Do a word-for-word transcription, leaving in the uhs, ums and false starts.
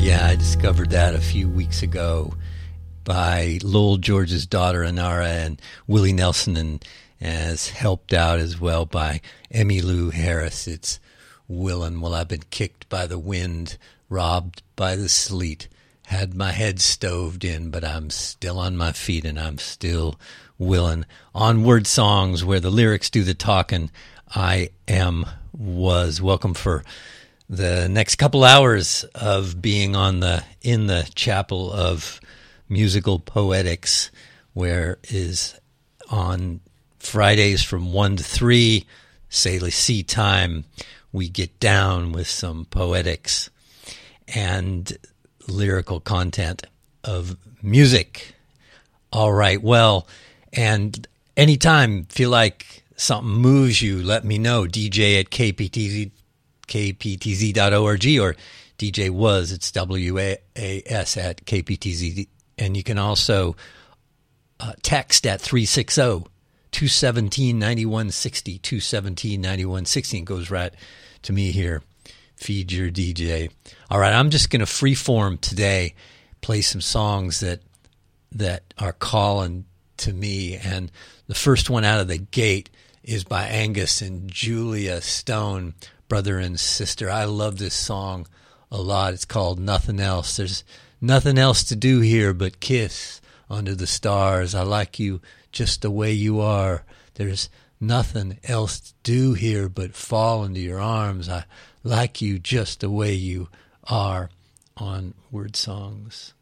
Yeah, I discovered that a few weeks ago by Lowell George's daughter, Anara, and Willie Nelson, and as helped out as well by Emmylou Harris. It's Willin'. Well, I've been kicked by the wind, robbed by the sleet, had my head stoved in, but I'm still on my feet, and I'm still willin'. On Word Songs, where the lyrics do the talking, I am, was. Welcome for the next couple hours of being on the in the chapel of musical poetics, where is on Fridays from one to three, say le see time, we get down with some poetics and lyrical content of music. All right, well, and anytime feel like something moves you, let me know. D J at K P T Z K P T Z dot org, or D J was, it's W A S at K P T Z. And you can also uh, text at three six zero, two one seven, nine one six zero, two one seven, nine one six zero. It goes right to me here. Feed your D J. All right, I'm just going to freeform today, play some songs that that are calling to me. And the first one out of the gate is by Angus and Julia Stone, brother and sister. I love this song a lot. It's called Nothing Else. There's nothing else to do here but kiss under the stars. I like you just the way you are. There's nothing else to do here but fall into your arms. I like you just the way you are. On Word Songs.